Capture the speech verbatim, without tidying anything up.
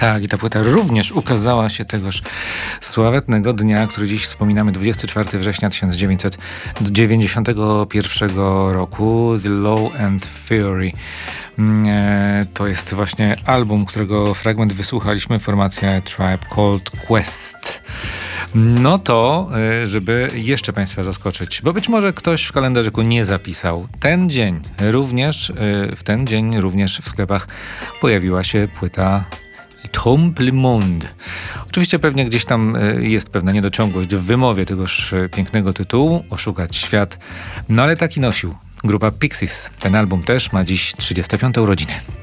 Tak, i ta płyta również ukazała się tegoż sławetnego dnia, który dziś wspominamy, dwudziestego czwartego września tysiąc dziewięćset dziewięćdziesiątego pierwszego roku, The Law and Fury. To jest właśnie album, którego fragment wysłuchaliśmy, formacja Tribe Called Quest. No to, żeby jeszcze Państwa zaskoczyć, bo być może ktoś w kalendarzyku nie zapisał. Ten dzień również, w ten dzień również w sklepach pojawiła się płyta Trompe le Monde. Oczywiście pewnie gdzieś tam jest pewna niedociągłość w wymowie tegoż pięknego tytułu, Oszukać świat, no ale taki nosił grupa Pixies. Ten album też ma dziś trzydzieste piąte urodziny.